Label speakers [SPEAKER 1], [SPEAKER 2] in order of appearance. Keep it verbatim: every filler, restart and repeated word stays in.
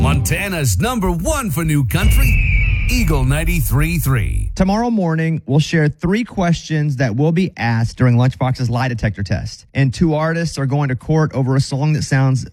[SPEAKER 1] Montana's number one for new country, Eagle ninety-three point three.
[SPEAKER 2] Tomorrow morning, we'll share three questions that will be asked during Lunchbox's lie detector test. And two artists are going to court over a song that sounds